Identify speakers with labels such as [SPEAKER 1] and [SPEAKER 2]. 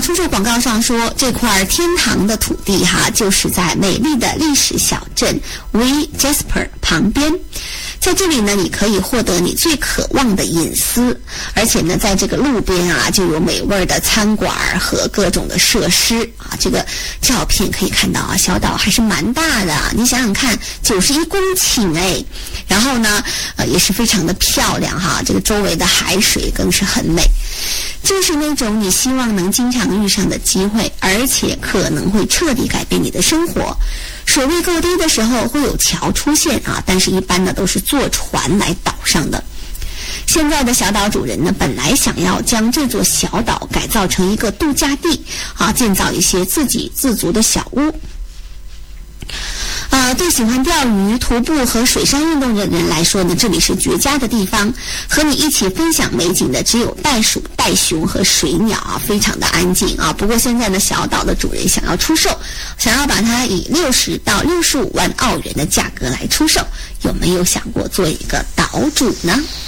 [SPEAKER 1] 出售广告上说，这块天堂的土地就是在美丽的历史小镇 Wee Jasper 旁边。在这里呢，你可以获得你最渴望的隐私，而且呢，在这个路边就有美味的餐馆和各种的设施这个照片可以看到小岛还是蛮大的，你想想看，91公顷然后呢，也是非常的漂亮这个周围的海水更是很美，就是那种你希望能经常遇上的机会，而且可能会彻底改变你的生活。水位够低的时候会有桥出现但是一般呢都是坐船来岛上的。现在的小岛主人呢，本来想要将这座小岛改造成一个度假地建造一些自给自足的小屋。对喜欢钓鱼、徒步和水上运动的人来说呢，这里是绝佳的地方。和你一起分享美景的只有袋鼠、袋熊和水鸟非常的安静不过现在呢，小岛的主人想要出售，想要把它以60到65万澳元的价格来出售。有没有想过做一个岛主呢？